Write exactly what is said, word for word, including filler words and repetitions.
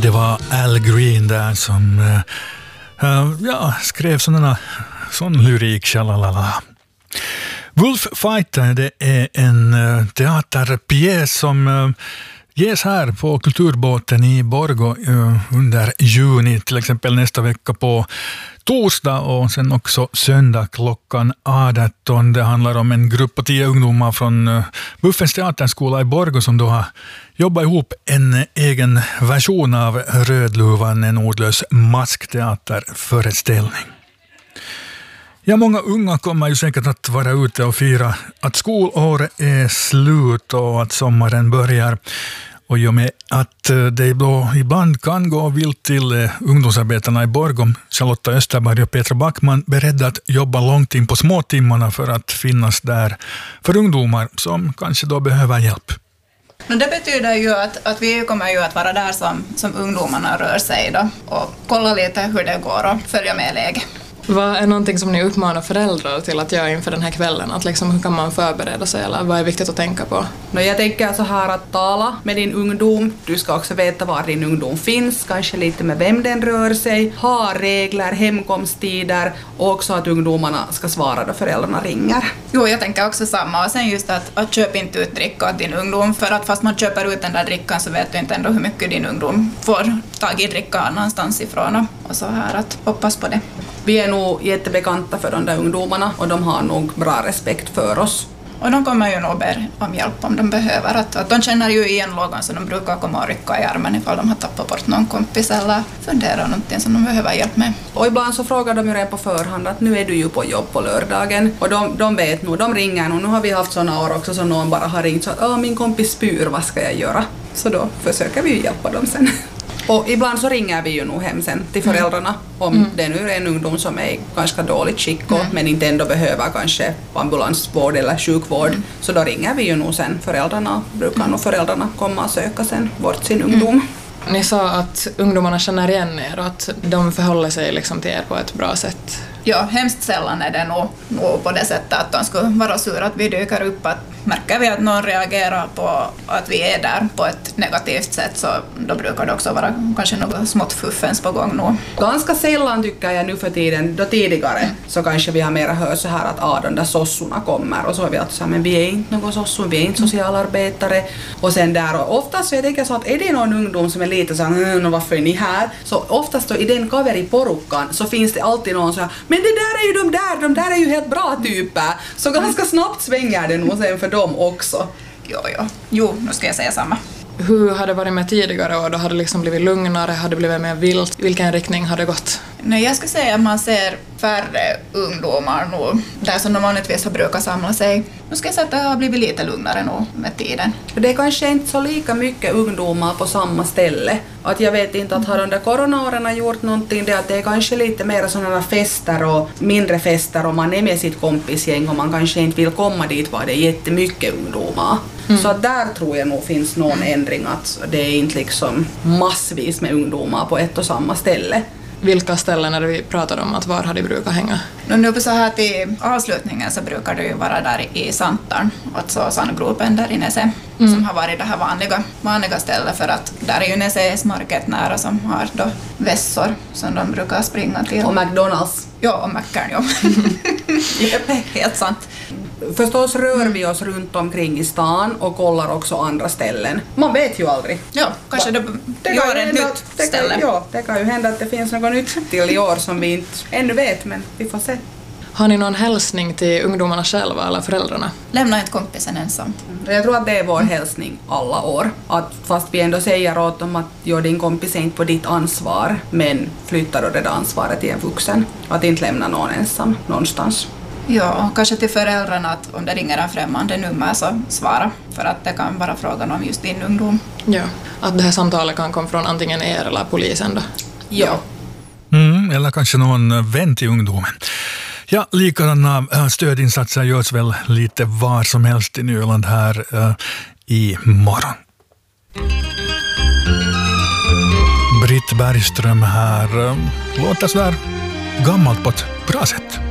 det var Al Green där som uh, ja, skrev sådana, sån lyrik, tjalalala. Wolf Fighter, det är en uh, teaterpjäs som uh, ges här på Kulturbåten i Borgå uh, under juni, till exempel nästa vecka på torsdag och sen också söndag klockan arton. Det handlar om en grupp på tio ungdomar från uh, Buffens teaterskola i Borgå som då har jobbat ihop en egen version av Rödluvan, en ordlös maskteaterföreställning. Ja, många unga kommer ju säkert att vara ute och fira att skolåret är slut och att sommaren börjar. Och i och med att det då ibland kan gå vilt till ungdomsarbetarna i Borgå, Charlotta Österberg och Petra Backman beredda att jobba långt in på småtimmarna för att finnas där för ungdomar som kanske då behöver hjälp. Men det betyder ju att, att vi kommer ju att vara där som, som ungdomarna rör sig då och kolla lite hur det går och följa med läget. Vad är någonting som ni uppmanar föräldrar till att göra inför den här kvällen? Att liksom, hur kan man förbereda sig eller vad är viktigt att tänka på? No, jag tänker så här att tala med din ungdom. Du ska också veta var din ungdom finns, kanske lite med vem den rör sig. Ha regler, hemkomsttider och också att ungdomarna ska svara då föräldrarna ringer. Jo, jag tänker också samma. Och sen just att, att köpa inte ut dricka åt din ungdom. För att fast man köper ut den där drickan så vet du inte ändå hur mycket din ungdom får tag i dricka någonstans ifrån. Och så här att hoppas på det. Vi är nog jättebekanta för de där ungdomarna och de har nog bra respekt för oss. Och de kommer ju nog be om hjälp om de behöver. Att, att de känner ju igen lågan så de brukar komma och rycka i armen ifall de har tappat bort någon kompis eller funderar någonting som de behöver hjälp med. Och ibland så frågar de ju redan på förhand att nu är du ju på jobb på lördagen. Och de, de vet nog, de ringer nog. Nu har vi haft sådana år också så någon bara har ringt så att min kompis spyr, vad ska jag göra? Så då försöker vi ju hjälpa dem sen. Och ibland så ringer vi ju nog hem sen till föräldrarna om mm. det nu är en ungdom som är i ganska dåligt skick och, mm. men inte ändå behöver kanske ambulansvård eller sjukvård. Mm. Så då ringer vi ju nog sen föräldrarna, brukar nog föräldrarna komma och söka sen bort sin ungdom. Mm. Ni sa att ungdomarna känner igen er och att de förhåller sig liksom till er på ett bra sätt. Ja, hemskt sällan är det nog, nog på det sättet att de skulle vara sura att vi dyker upp. Att märker vi att någon reagerar på att vi är där på ett negativt sätt så då brukar det också vara kanske något smått fuffens på gång nu. Ganska sällan tycker jag nu för tiden, då tidigare mm. så kanske vi har mera hört så här att ah, de där sossorna kommer och så har vi alltid sagt men vi är inte någon sossor, vi är inte socialarbetare och sen där och oftast så jag tänker så att är det någon ungdom som är lite så här varför är ni här? Så oftast då i den kaveriporukkan så finns det alltid någon så här men det där är ju de där, de där är ju helt bra typer. Så ganska snabbt svänger det nog sen för dem också. Jo, jo. Jo, nu ska jag säga samma. Hur har det varit med tidigare år? Då har det liksom blivit lugnare, har det blivit mer vilt? Vilken riktning har det gått? Nej, jag skulle säga att man ser färre ungdomar nu, där som de vanligtvis har brukat samla sig. Nu ska jag säga att det har blivit lite lugnare nu med tiden. Det är kanske inte så lika mycket ungdomar på samma ställe. Att jag vet inte att har de där coronaåren gjort någonting, det, att det är kanske lite mer sådana fester och mindre fester och man är med sitt kompisgäng och man kanske inte vill komma dit var det är jättemycket ungdomar. Mm. Så att där tror jag nog finns någon ändring att det är inte liksom massvis med ungdomar på ett och samma ställe. Vilka ställen är det vi pratar om att var har de brukat hänga? Nu på så här till avslutningen så brukar det ju vara där i Santarn, alltså sandgropen där i Nese, mm. som har varit det här vanliga, vanliga stället för att där är ju Neses market nära som har då vässor som de brukar springa till. Och McDonalds. Ja, och Mackern, ja. Helt sant. Förstås rör vi oss runt omkring i stan och kollar också andra ställen. Man vet ju aldrig. Ja, kanske det, det gör ett nytt det ställe. Kan, ja, det kan ju hända att det finns något nytt till i år som vi inte ännu vet, men vi får se. Har ni någon hälsning till ungdomarna själva eller föräldrarna? Lämna inte kompisen ensam. Jag tror att det är vår hälsning alla år. Att fast vi ändå säger åt dem att gör din kompis inte på ditt ansvar, men flyttar då det där ansvaret till en vuxen. Att inte lämna någon ensam någonstans. Ja, kanske till föräldrarna att om det ringer en främmande nummer så svara. För att det kan vara frågan om just din ungdom. Ja, att det här samtalet kan komma från antingen er eller polisen då. Ja. Mm, eller kanske någon vän till ungdomen. Ja, likadana stödinsatser görs väl lite var som helst i Nyland här uh, i morgon. Britt Bergström här. Uh, låter sådär gammalt på ett bra sätt.